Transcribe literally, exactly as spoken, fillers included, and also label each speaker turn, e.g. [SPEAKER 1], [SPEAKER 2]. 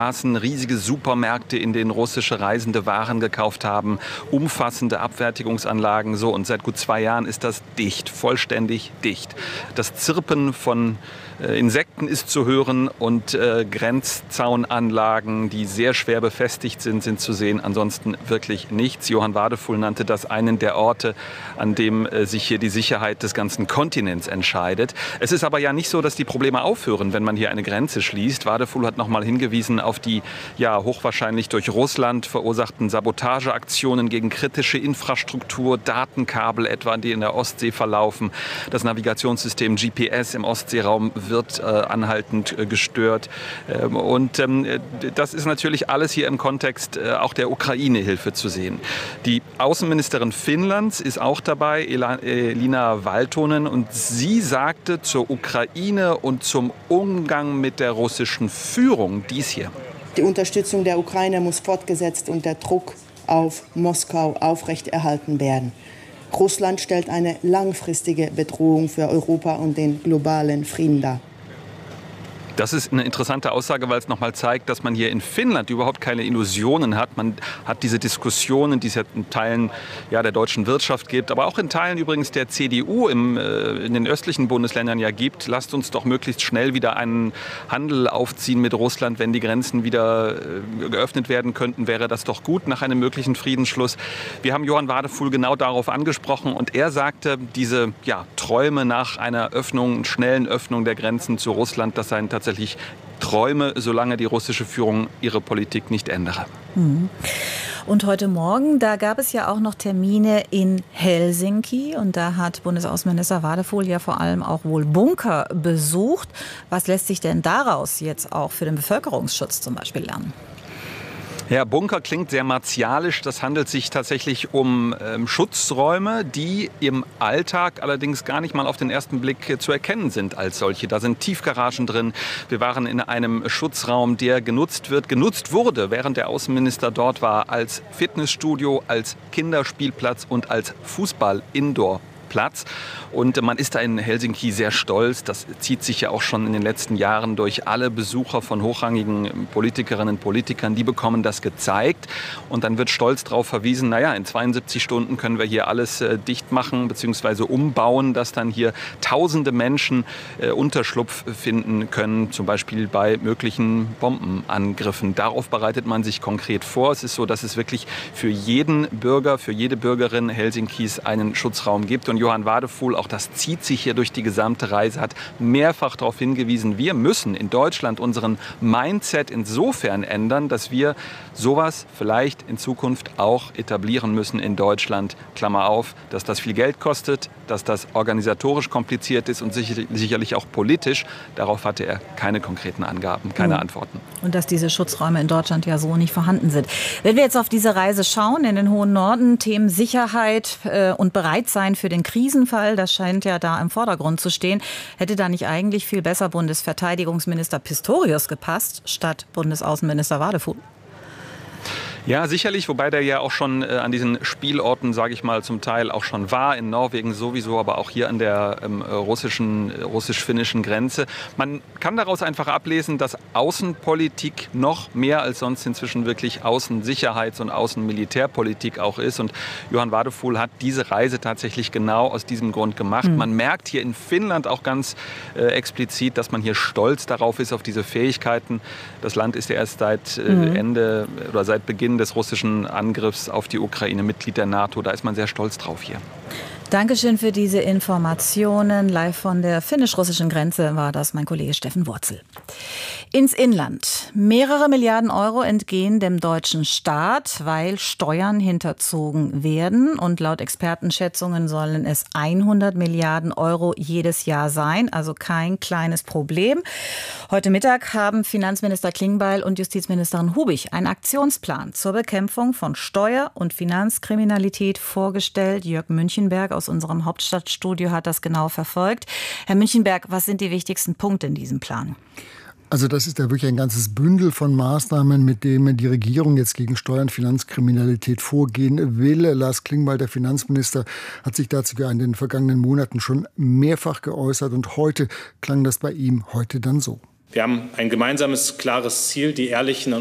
[SPEAKER 1] riesige Supermärkte, in denen russische Reisende Waren gekauft haben, umfassende Abfertigungsanlagen. So, und seit gut zwei Jahren ist das dicht, vollständig dicht. Das Zirpen von äh, Insekten ist zu hören und äh, Grenzzaunanlagen, die sehr schwer befestigt sind, sind zu sehen. Ansonsten wirklich nichts. Johann Wadefuhl nannte das einen der Orte, an dem äh, sich hier die Sicherheit des ganzen Kontinents entscheidet. Es ist aber ja nicht so, dass die Probleme aufhören, wenn man hier eine Grenze schließt. Wadefuhl hat noch mal hingewiesen auf die ja hochwahrscheinlich durch Russland verursachten Sabotageaktionen gegen kritische Infrastruktur, Datenkabel etwa, die in der Ostsee verlaufen. Das Navigationssystem G P S im Ostseeraum wird äh, anhaltend äh, gestört. Ähm, und ähm, das ist natürlich alles hier im Kontext äh, auch der Ukraine-Hilfe zu sehen. Die Außenministerin Finnlands ist auch dabei, Elina Valtonen, und sie sagte zur Ukraine und zum Umgang mit der russischen Führung dies hier.
[SPEAKER 2] Die Unterstützung der Ukraine muss fortgesetzt und der Druck auf Moskau aufrechterhalten werden. Russland stellt eine langfristige Bedrohung für Europa und den globalen Frieden dar.
[SPEAKER 1] Das ist eine interessante Aussage, weil es nochmal zeigt, dass man hier in Finnland überhaupt keine Illusionen hat. Man hat diese Diskussionen, die es ja in Teilen ja, der deutschen Wirtschaft gibt, aber auch in Teilen übrigens der C D U im, äh, in den östlichen Bundesländern ja gibt. Lasst uns doch möglichst schnell wieder einen Handel aufziehen mit Russland. Wenn die Grenzen wieder äh, geöffnet werden könnten, wäre das doch gut nach einem möglichen Friedensschluss. Wir haben Johann Wadefuhl genau darauf angesprochen und er sagte, diese ja, Träume nach einer Öffnung, schnellen Öffnung der Grenzen zu Russland, das seien tatsächlich Träume, solange die russische Führung ihre Politik nicht ändere.
[SPEAKER 3] Und heute Morgen, da gab es ja auch noch Termine in Helsinki. Und da hat Bundesaußenminister Wadefuhl ja vor allem auch wohl Bunker besucht. Was lässt sich denn daraus jetzt auch für den Bevölkerungsschutz zum Beispiel lernen?
[SPEAKER 1] Ja, Bunker klingt sehr martialisch. Das handelt sich tatsächlich um ähm, Schutzräume, die im Alltag allerdings gar nicht mal auf den ersten Blick äh, zu erkennen sind als solche. Da sind Tiefgaragen drin. Wir waren in einem Schutzraum, der genutzt wird, genutzt wurde, während der Außenminister dort war, als Fitnessstudio, als Kinderspielplatz und als Fußball-Indoor. Platz. Und man ist da in Helsinki sehr stolz. Das zieht sich ja auch schon in den letzten Jahren durch alle Besucher von hochrangigen Politikerinnen und Politikern. Die bekommen das gezeigt. Und dann wird stolz darauf verwiesen, naja, in zweiundsiebzig Stunden können wir hier alles äh, dicht machen bzw. umbauen, dass dann hier tausende Menschen äh, Unterschlupf finden können, zum Beispiel bei möglichen Bombenangriffen. Darauf bereitet man sich konkret vor. Es ist so, dass es wirklich für jeden Bürger, für jede Bürgerin Helsinkis einen Schutzraum gibt. Und Johann Wadefuhl, auch das zieht sich hier durch die gesamte Reise, hat mehrfach darauf hingewiesen, wir müssen in Deutschland unseren Mindset insofern ändern, dass wir sowas vielleicht in Zukunft auch etablieren müssen in Deutschland. Klammer auf, dass das viel Geld kostet, dass das organisatorisch kompliziert ist und sicherlich auch politisch. Darauf hatte er keine konkreten Angaben, keine mhm. Antworten.
[SPEAKER 3] Und dass diese Schutzräume in Deutschland ja so nicht vorhanden sind. Wenn wir jetzt auf diese Reise schauen, in den hohen Norden, Themen Sicherheit äh, und Bereitsein für den Krisenfall, das scheint ja da im Vordergrund zu stehen. Hätte da nicht eigentlich viel besser Bundesverteidigungsminister Pistorius gepasst, statt Bundesaußenminister Wadefuhl?
[SPEAKER 1] Ja, sicherlich, wobei der ja auch schon äh, an diesen Spielorten, sage ich mal, zum Teil auch schon war, in Norwegen sowieso, aber auch hier an der ähm, russischen, russisch-finnischen Grenze. Man kann daraus einfach ablesen, dass Außenpolitik noch mehr als sonst inzwischen wirklich Außensicherheits- und Außenmilitärpolitik auch ist. Und Johann Wadefuhl hat diese Reise tatsächlich genau aus diesem Grund gemacht. Mhm. Man merkt hier in Finnland auch ganz äh, explizit, dass man hier stolz darauf ist, auf diese Fähigkeiten. Das Land ist ja erst seit äh, mhm. Ende oder seit Beginn des russischen Angriffs auf die Ukraine Mitglied der NATO. Da ist man sehr stolz drauf hier.
[SPEAKER 3] Dankeschön für diese Informationen. Live von der finnisch-russischen Grenze war das mein Kollege Steffen Wurzel. Ins Inland. Mehrere Milliarden Euro entgehen dem deutschen Staat, weil Steuern hinterzogen werden. Und laut Expertenschätzungen sollen es hundert Milliarden Euro jedes Jahr sein. Also kein kleines Problem. Heute Mittag haben Finanzminister Klingbeil und Justizministerin Hubig einen Aktionsplan zur Bekämpfung von Steuer- und Finanzkriminalität vorgestellt. Jörg Münchenberg aus unserem Hauptstadtstudio hat das genau verfolgt. Herr Münchenberg, was sind die wichtigsten Punkte in diesem Plan?
[SPEAKER 4] Also das ist ja wirklich ein ganzes Bündel von Maßnahmen, mit dem die Regierung jetzt gegen Steuer- und Finanzkriminalität vorgehen will. Lars Klingbeil, der Finanzminister, hat sich dazu in den vergangenen Monaten schon mehrfach geäußert und heute klang das bei ihm heute dann so.
[SPEAKER 5] Wir haben ein gemeinsames, klares Ziel, die ehrlichen